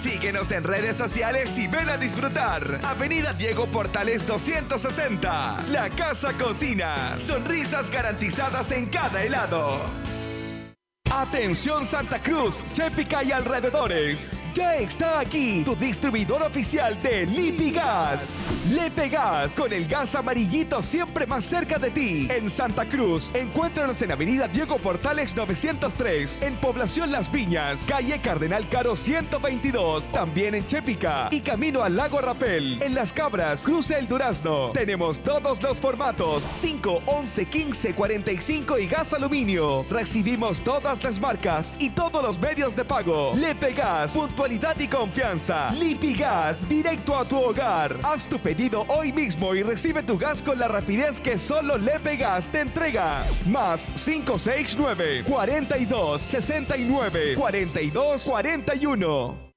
Síguenos en redes sociales y ven a disfrutar. Avenida Diego Portales 260. La Casa Cocina. Sonrisas garantizadas en cada helado. Atención Santa Cruz, Chepica y alrededores. Ya está aquí tu distribuidor oficial de Lipigas. Lepegas, con el gas amarillito siempre más cerca de ti. En Santa Cruz, encuéntranos en Avenida Diego Portales 903, en Población Las Viñas, calle Cardenal Caro 122. También en Chepica y camino al Lago Rapel. En Las Cabras, cruce el Durazno. Tenemos todos los formatos: 5, 11, 15, 45 y gas aluminio. Recibimos todas las marcas y todos los medios de pago. Lepegas, puntualidad y confianza. Lipigas, directo a tu hogar. Haz tu pedido hoy mismo y recibe tu gas con la rapidez que solo Lepegas te entrega. Más 569 42 69 42 41.